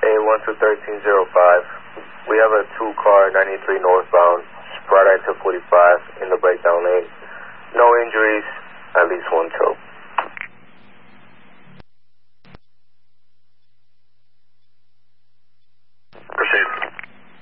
A121305. We have a 2-car 93 northbound, right at 245 in the breakdown lane. No injuries, at least one tow. Proceed.